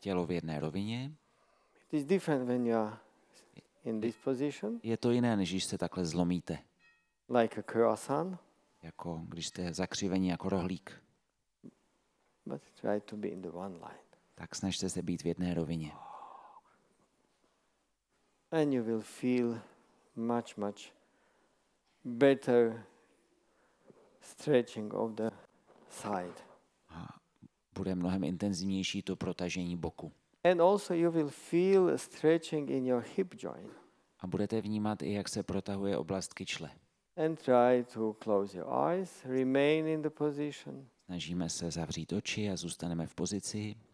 tělo v jedné rovině. It is different when you are in this position, Je to jiné, než když se takhle zlomíte, like a croissant, jako když jste zakřivení jako rohlík. but try to be in the one line. Tak snažte se být v jedné rovině. And you will feel much better stretching of the side. A bude mnohem intenzivnější to protažení boku. And also you will feel stretching in your hip joint. A budete vnímat i, jak se protahuje oblast kyčle. And try to close your eyes, remain in the position. Snažíme se zavřít oči a zůstaneme v pozici.